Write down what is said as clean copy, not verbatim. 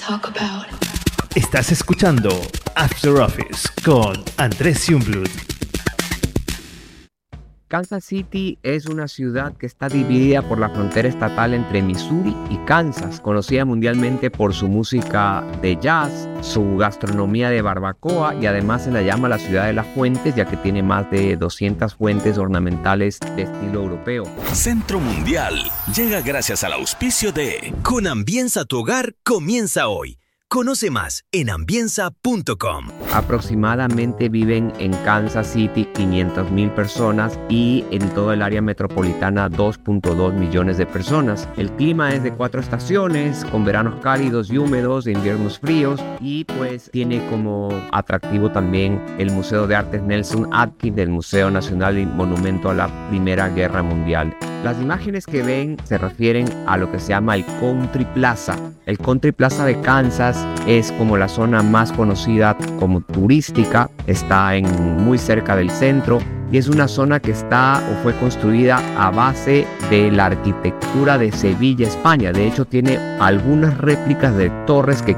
talk about. Estás escuchando After Office con Andrés Jungblut. Kansas City es una ciudad que está dividida por la frontera estatal entre Missouri y Kansas, conocida mundialmente por su música de jazz, su gastronomía de barbacoa y además se la llama la ciudad de las fuentes, ya que tiene más de 200 fuentes ornamentales de estilo europeo. Centro Mundial llega gracias al auspicio de Con Ambienza tu hogar comienza hoy. Conoce más en ambienza.com. Aproximadamente viven en Kansas City 500,000 personas y en todo el área metropolitana 2.2 millones de personas. El clima es de 4 estaciones, con veranos cálidos y húmedos, e inviernos fríos, y pues tiene como atractivo también el Museo de Artes Nelson Atkins del Museo Nacional y Monumento a la Primera Guerra Mundial. Las imágenes que ven se refieren a lo que se llama el Country Plaza. El Country Plaza de Kansas es como la zona más conocida como turística, está muy cerca del centro y es una zona que está o fue construida a base de la arquitectura de Sevilla, España. De hecho, tiene algunas réplicas de torres que